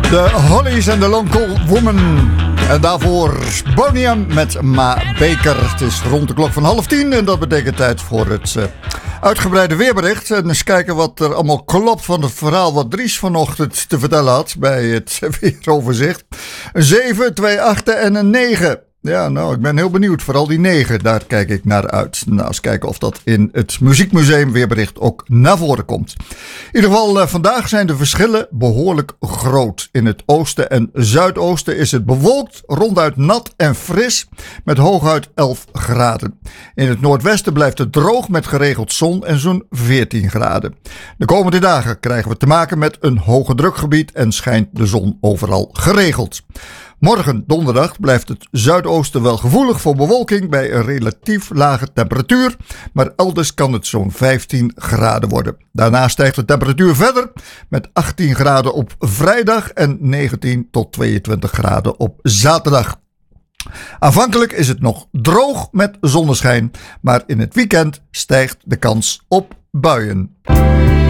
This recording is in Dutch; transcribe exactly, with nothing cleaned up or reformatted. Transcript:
De Hollies en de Local Woman. En daarvoor Bonium met Ma Baker. Het is rond de klok van half tien en dat betekent tijd voor het uh, uitgebreide weerbericht. En eens kijken wat er allemaal klopt van het verhaal wat Dries vanochtend te vertellen had bij het weeroverzicht. Een zeven, twee achten en een negen. Ja, nou, ik ben heel benieuwd. Vooral die negen, daar kijk ik naar uit. Nou, eens kijken of dat in het Muziekmuseum weerbericht ook naar voren komt. In ieder geval, uh, vandaag zijn de verschillen behoorlijk groot. In het oosten en zuidoosten is het bewolkt, ronduit nat en fris, met hooguit elf graden. In het noordwesten blijft het droog met geregeld zon en zo'n veertien graden. De komende dagen krijgen we te maken met een hoge drukgebied en schijnt de zon overal geregeld. Morgen, donderdag, blijft het zuidoosten wel gevoelig voor bewolking bij een relatief lage temperatuur, maar elders kan het zo'n vijftien graden worden. Daarna stijgt de temperatuur verder met achttien graden op vrijdag en negentien tot tweeëntwintig graden op zaterdag. Aanvankelijk is het nog droog met zonneschijn, maar in het weekend stijgt de kans op buien.